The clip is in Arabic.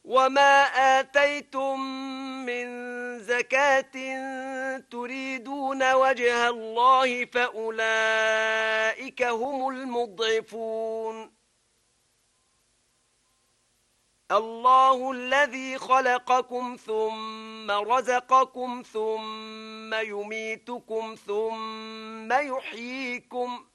وما آتيتم من زكاة تريدون وجه الله فأولئك هم المضعفون. الله الذي خلقكم ثم رزقكم ثم يميتكم ثم يحييكم